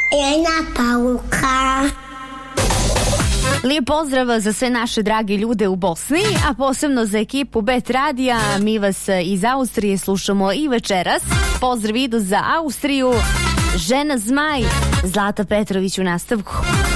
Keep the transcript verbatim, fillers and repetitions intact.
Jedna Pauka. Lijep pozdrav za sve naše drage ljude u Bosni, a posebno za ekipu Bet Radija. Mi vas iz Austrije slušamo i večeras. Pozdrav idu za Austriju. Žena Zmaj, Zlata Petrović u nastavku.